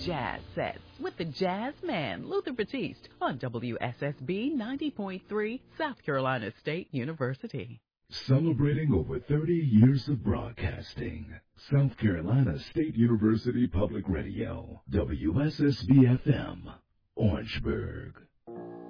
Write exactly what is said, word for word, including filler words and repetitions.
Jazz Sets with the Jazz Man, Luther Batiste, on W S S B ninety point three, South Carolina State University. Celebrating over thirty years of broadcasting. South Carolina State University Public Radio, W S S B F M, Orangeburg.